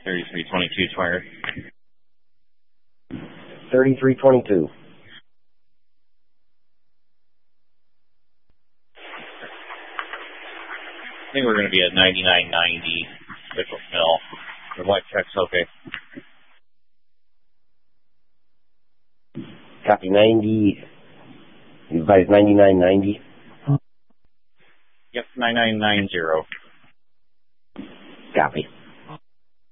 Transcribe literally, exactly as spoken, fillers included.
thirty-three twenty-two, Twire. thirty-three twenty-two. I think we're going to be at ninety-nine ninety, Mitchell Mill. The white check's okay. Copy, ninety. You advise ninety-nine ninety? Yep, nine nine nine zero. Copy.